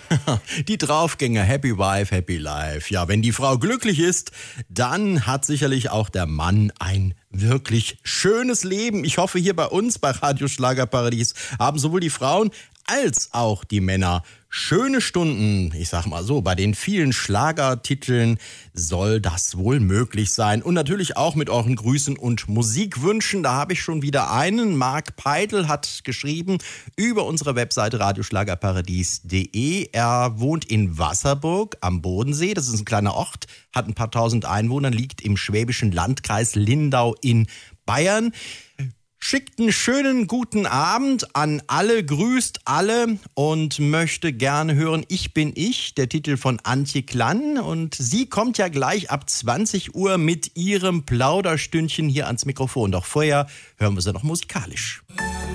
Die Draufgänger, Happy Wife, Happy Life. Ja, wenn die Frau glücklich ist, dann hat sicherlich auch der Mann ein wirklich schönes Leben. Ich hoffe, hier bei uns, bei Radio Schlagerparadies, haben sowohl die Frauen als auch die Männer schöne Stunden. Ich sag mal so, bei den vielen Schlagertiteln soll das wohl möglich sein. Und natürlich auch mit euren Grüßen und Musikwünschen. Da habe ich schon wieder einen. Marc Peidl hat geschrieben über unsere Webseite radioschlagerparadies.de. Er wohnt in Wasserburg am Bodensee. Das ist ein kleiner Ort, hat ein paar tausend Einwohner, liegt im schwäbischen Landkreis Lindau in Bayern. Schickt einen schönen guten Abend an alle, grüßt alle und möchte gerne hören Ich bin ich, der Titel von Antje Klann. Und sie kommt ja gleich ab 20 Uhr mit ihrem Plauderstündchen hier ans Mikrofon. Doch vorher hören wir sie noch musikalisch.